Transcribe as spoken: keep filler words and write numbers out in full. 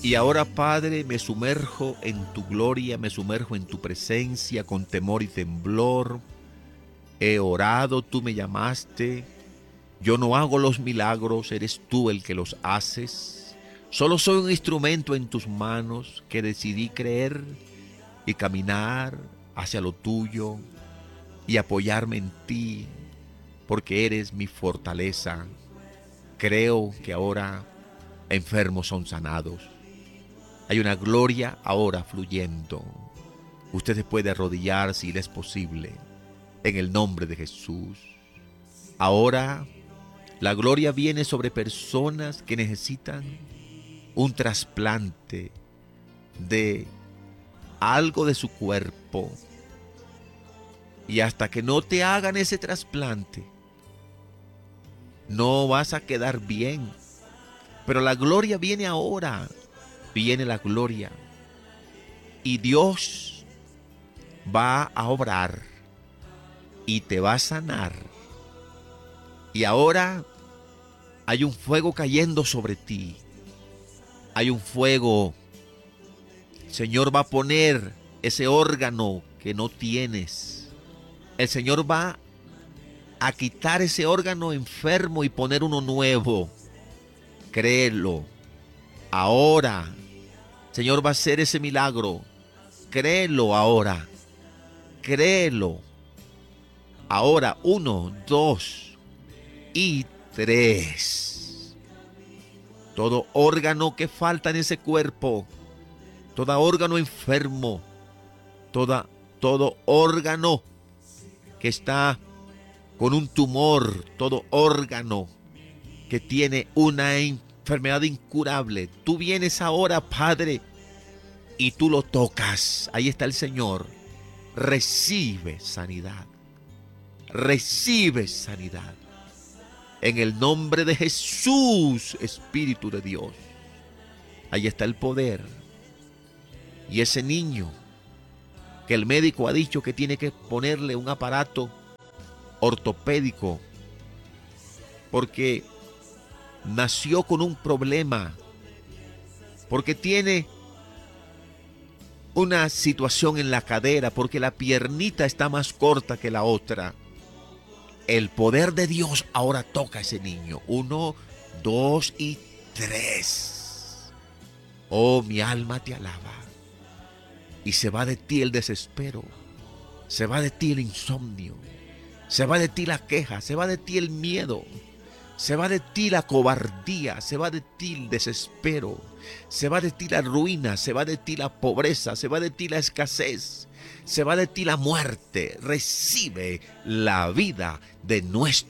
Y ahora, Padre, me sumerjo en tu gloria, me sumerjo en tu presencia con temor y temblor. He orado, tú me llamaste. Yo no hago los milagros, eres tú el que los haces. Solo soy un instrumento en tus manos que decidí creer y caminar hacia lo tuyo y apoyarme en ti, porque eres mi fortaleza. Creo que ahora enfermos son sanados. Hay una gloria ahora fluyendo. Usted se puede arrodillar si le es posible, en el nombre de Jesús. Ahora la gloria viene sobre personas que necesitan un trasplante de algo de su cuerpo. Y hasta que no te hagan ese trasplante, no vas a quedar bien. Pero la gloria viene ahora. Viene la gloria. Y Dios va a obrar y te va a sanar. Y ahora hay un fuego cayendo sobre ti. Hay un fuego. El Señor va a poner ese órgano que no tienes. El Señor va a quitar ese órgano enfermo y poner uno nuevo. Créelo. Ahora, el Señor va a hacer ese milagro. Créelo ahora. Créelo. Ahora, uno, dos y tres. Todo órgano que falta en ese cuerpo, todo órgano enfermo, toda, todo órgano que está con un tumor, todo órgano que tiene una enfermedad incurable. Tú vienes ahora, Padre, y tú lo tocas. Ahí está el Señor. Recibe sanidad. Recibe sanidad. En el nombre de Jesús, Espíritu de Dios. Ahí está el poder. Y ese niño que el médico ha dicho que tiene que ponerle un aparato ortopédico porque nació con un problema, porque tiene una situación en la cadera, porque la piernita está más corta que la otra. El poder de Dios ahora toca a ese niño. Uno, dos y tres. Oh, mi alma te alaba. Y se va de ti el desespero. Se va de ti el insomnio. Se va de ti la queja. Se va de ti el miedo. Se va de ti la cobardía. Se va de ti el desespero. Se va de ti la ruina. Se va de ti la pobreza. Se va de ti la escasez. Se va de ti la muerte. Recibe la vida de nuestro